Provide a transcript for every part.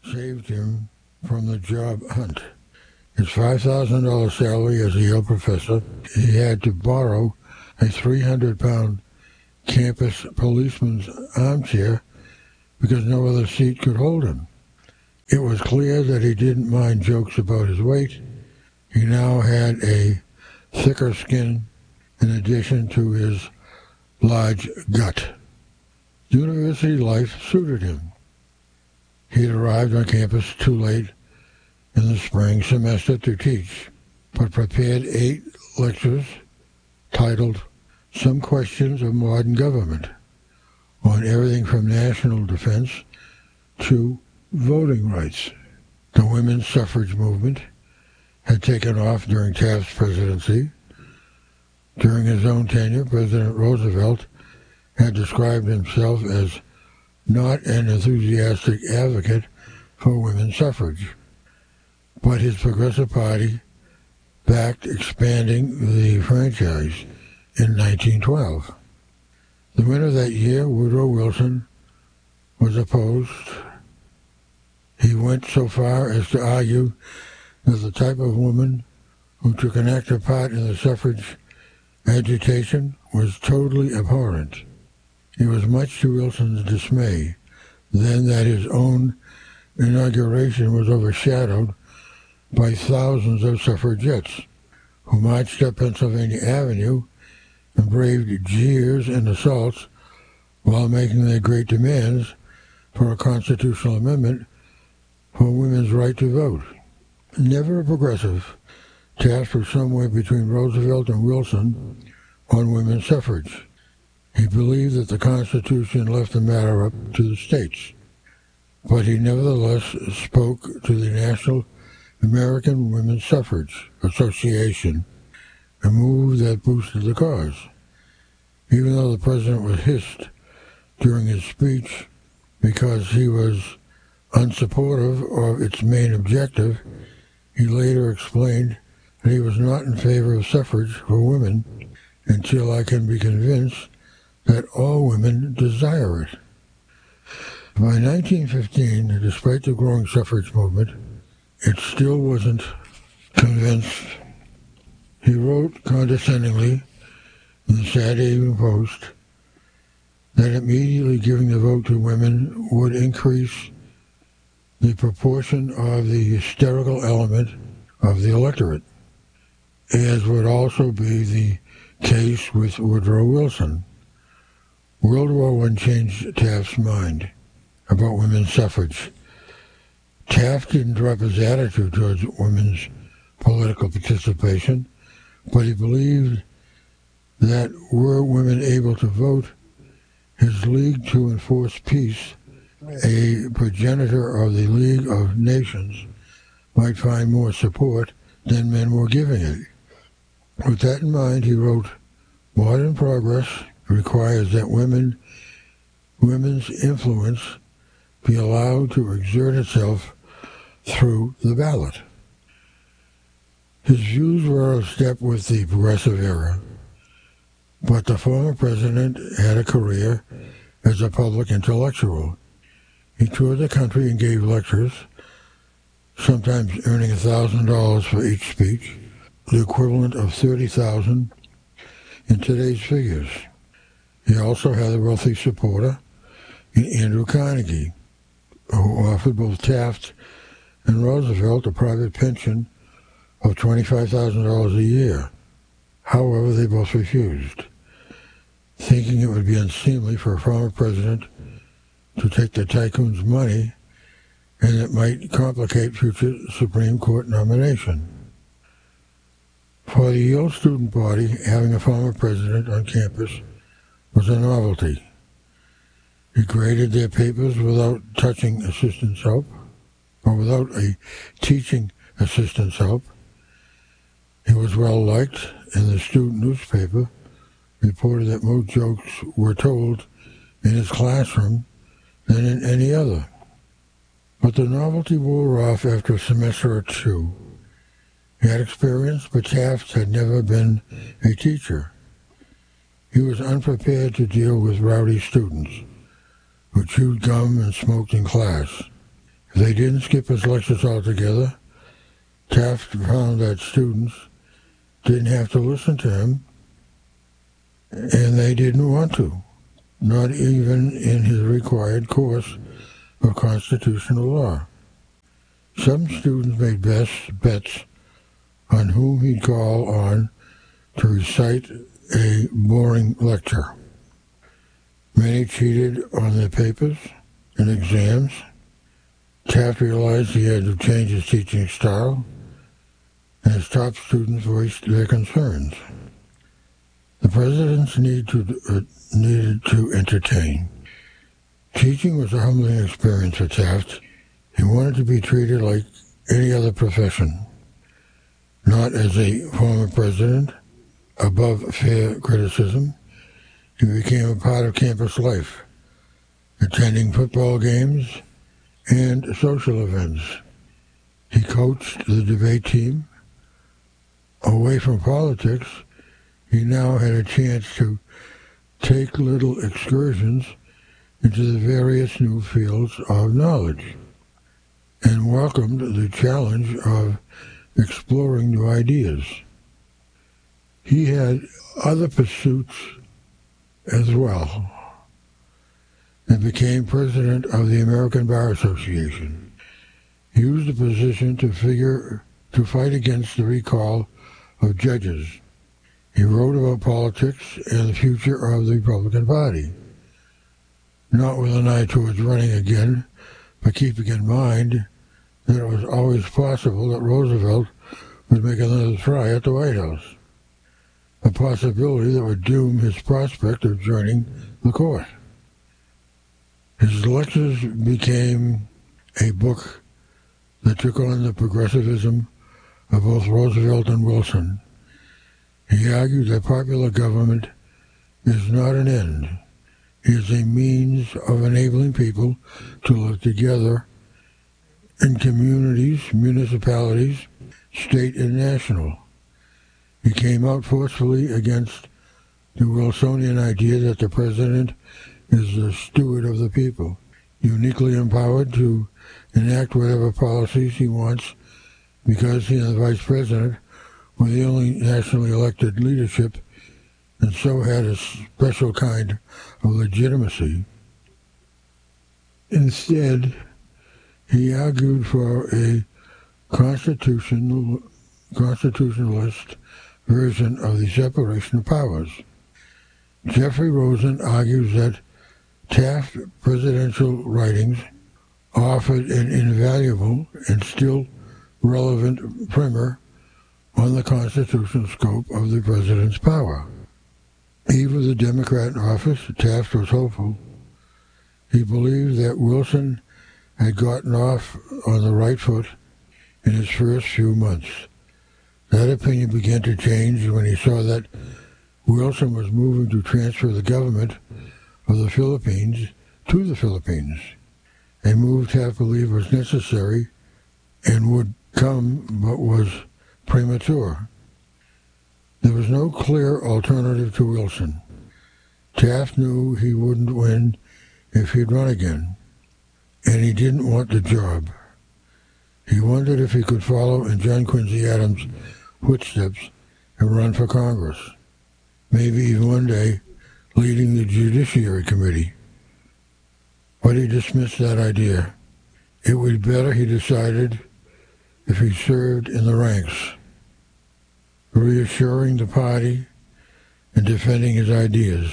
saved him from the job hunt. His $5,000 salary as a Yale professor, he had to borrow a 300-pound campus policeman's armchair because no other seat could hold him. It was clear that he didn't mind jokes about his weight. He now had a thicker skin in addition to his large gut. University life suited him. He had arrived on campus too late in the spring semester to teach, but prepared 8 lectures titled Some Questions of Modern Government on everything from national defense to voting rights. The women's suffrage movement had taken off during Taft's presidency. During his own tenure, President Roosevelt had described himself as not an enthusiastic advocate for women's suffrage, but his Progressive Party backed expanding the franchise in 1912. The winter that year, Woodrow Wilson, was opposed. He went so far as to argue that the type of woman who took an active part in the suffrage agitation was totally abhorrent. It was much to Wilson's dismay then that his own inauguration was overshadowed by thousands of suffragettes who marched up Pennsylvania Avenue and braved jeers and assaults while making their great demands for a constitutional amendment for women's right to vote. Never a progressive, Taft was somewhere between Roosevelt and Wilson on women's suffrage. He believed that the Constitution left the matter up to the states, but he nevertheless spoke to the National American Women's Suffrage Association, a move that boosted the cause. Even though the president was hissed during his speech because he was unsupportive of its main objective, he later explained that he was not in favor of suffrage for women until I can be convinced that all women desire it. By 1915, despite the growing suffrage movement, it still wasn't convinced. He wrote condescendingly in the Saturday Evening Post that immediately giving the vote to women would increase the proportion of the hysterical element of the electorate, as would also be the case with Woodrow Wilson. World War I changed Taft's mind about women's suffrage. Taft didn't drop his attitude towards women's political participation, but he believed that were women able to vote, his League to Enforce Peace, a progenitor of the League of Nations, might find more support than men were giving it. With that in mind, he wrote, "Modern progress requires that women's influence be allowed to exert itself through the ballot." His views were out of step with the progressive era, but the former president had a career as a public intellectual. He toured the country and gave lectures, sometimes earning $1,000 for each speech, the equivalent of $30,000 in today's figures. He also had a wealthy supporter in Andrew Carnegie, who offered both Taft and Roosevelt a private pension of $25,000 a year. However, they both refused, thinking it would be unseemly for a former president to take the tycoon's money and it might complicate future Supreme Court nomination. For the Yale Student Party, having a former president on campus was a novelty. He graded their papers without touching assistant's help, or without a teaching assistant's help. He was well liked, and the student newspaper reported that more jokes were told in his classroom than in any other. But the novelty wore off after a semester or two. He had experience, but Taft had never been a teacher. He was unprepared to deal with rowdy students who chewed gum and smoked in class. If they didn't skip his lectures altogether, Taft found that students didn't have to listen to him, and they didn't want to, not even in his required course of constitutional law. Some students made bets on whom he'd call on to recite a boring lecture. Many cheated on their papers and exams. Taft realized he had to change his teaching style, and his top students voiced their concerns. The presidents needed to entertain. Teaching was a humbling experience for Taft. He wanted to be treated like any other profession, not as a former president, above fair criticism. He became a part of campus life, attending football games and social events. He coached the debate team. Away from politics, he now had a chance to take little excursions into the various new fields of knowledge and welcomed the challenge of exploring new ideas. He had other pursuits as well and became president of the American Bar Association. He used the position to fight against the recall of judges. He wrote about politics and the future of the Republican Party, not with an eye towards running again, but keeping in mind that it was always possible that Roosevelt would make another try at the White House, a possibility that would doom his prospect of joining the court. His lectures became a book that took on the progressivism of both Roosevelt and Wilson. He argued that popular government is not an end. It is a means of enabling people to live together in communities, municipalities, state and national. He came out forcefully against the Wilsonian idea that the president is the steward of the people, uniquely empowered to enact whatever policies he wants because he and the vice president were the only nationally elected leadership and so had a special kind of legitimacy. Instead, he argued for a constitutionalist version of the separation of powers. Jeffrey Rosen argues that Taft's presidential writings offered an invaluable and still relevant primer on the constitutional scope of the president's power. Even with the Democrat in office, Taft was hopeful. He believed that Wilson had gotten off on the right foot in his first few months. That opinion began to change when he saw that Wilson was moving to transfer the government of the Philippines to the Philippines, a move Taft believed was necessary and would come but was premature. There was no clear alternative to Wilson. Taft knew he wouldn't win if he'd run again, and he didn't want the job. He wondered if he could follow in John Quincy Adams' footsteps and run for Congress, maybe even one day leading the Judiciary Committee. But he dismissed that idea. It would be better, he decided, if he served in the ranks, reassuring the party and defending his ideas.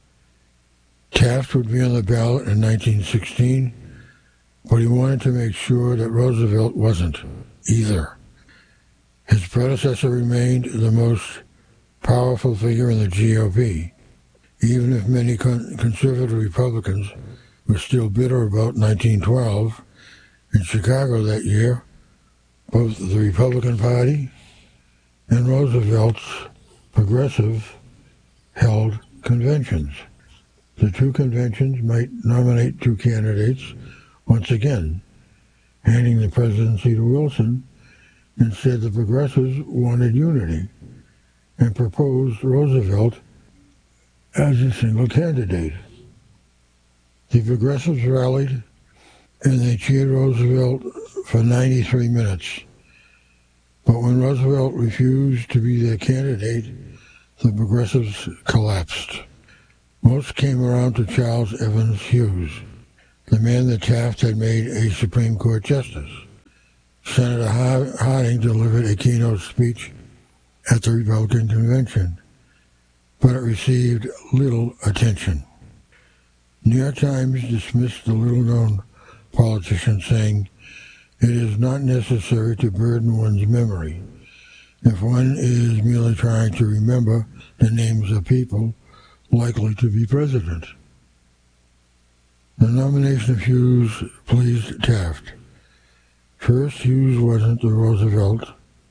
Taft would be on the ballot in 1916, but he wanted to make sure that Roosevelt wasn't either. His predecessor remained the most powerful figure in the GOP, even if many conservative Republicans were still bitter about 1912. In Chicago that year, both the Republican Party and Roosevelt's progressive held conventions. The two conventions might nominate two candidates once again, handing the presidency to Wilson. Instead, the progressives wanted unity and proposed Roosevelt as a single candidate. The progressives rallied and they cheered Roosevelt for 93 minutes. But when Roosevelt refused to be their candidate, the progressives collapsed. Most came around to Charles Evans Hughes, the man that Taft had made a Supreme Court justice. Senator Harding delivered a keynote speech at the Republican convention, but it received little attention. New York Times dismissed the little-known politician, saying, "It is not necessary to burden one's memory if one is merely trying to remember the names of people likely to be president." The nomination of Hughes pleased Taft. First, Hughes wasn't Roosevelt.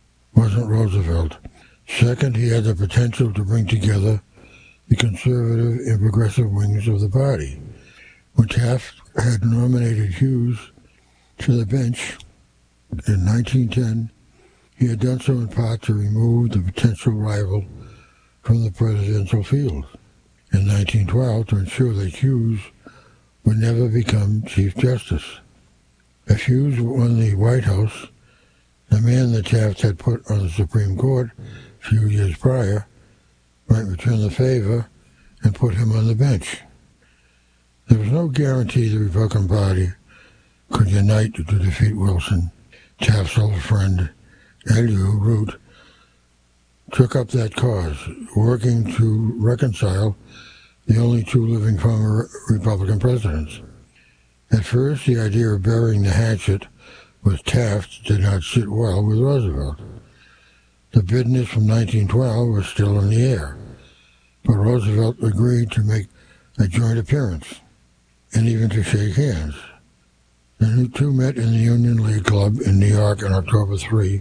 Second, he had the potential to bring together the conservative and progressive wings of the party. When Taft had nominated Hughes to the bench in 1910, he had done so in part to remove the potential rival from the presidential field. In 1912, to ensure that Hughes would never become Chief Justice. If Hughes won the White House, the man that Taft had put on the Supreme Court a few years prior might return the favor and put him on the bench. There was no guarantee the Republican Party could unite to defeat Wilson. Taft's old friend, Elihu Root, took up that cause, working to reconcile the only two living former Republican presidents. At first, the idea of burying the hatchet with Taft did not sit well with Roosevelt. The business from 1912 was still in the air, but Roosevelt agreed to make a joint appearance and even to shake hands. The two met in the Union League Club in New York on October 3,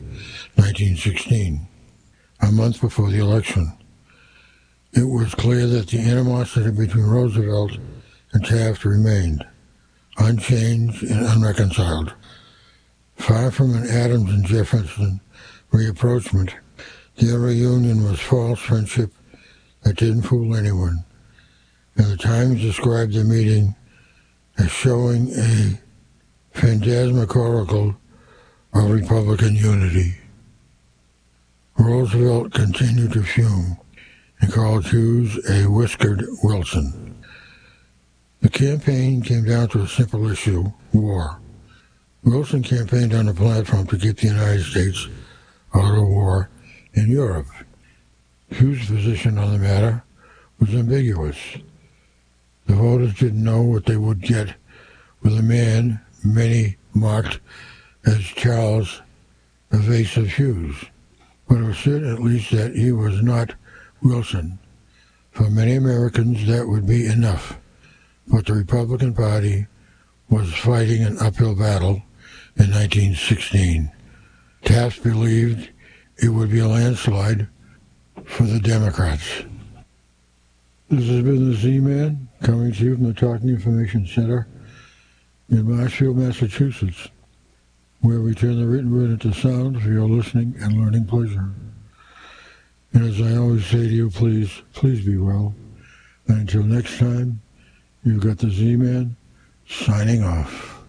1916, a month before the election. It was clear that the animosity between Roosevelt and Taft remained, unchanged and unreconciled. Far from an Adams and Jefferson reapproachment, their reunion was false friendship that didn't fool anyone, and the Times described the meeting as showing a phantasmagorical of Republican unity. Roosevelt continued to fume and called Hughes a whiskered Wilson. The campaign came down to a simple issue: war. Wilson campaigned on a platform to keep the United States out of war in Europe. Hughes' position on the matter was ambiguous. The voters didn't know what they would get with a man many marked as Charles Evasive Hughes, but it was certain at least that he was not Wilson. For many Americans, that would be enough. But the Republican Party was fighting an uphill battle in 1916. Taft believed it would be a landslide for the Democrats. This has been the Z-Man, coming to you from the Talking Information Center in Marshfield, Massachusetts, where we turn the written word into sound for your listening and learning pleasure. And as I always say to you, please be well. And until next time, you've got the Z-Man signing off.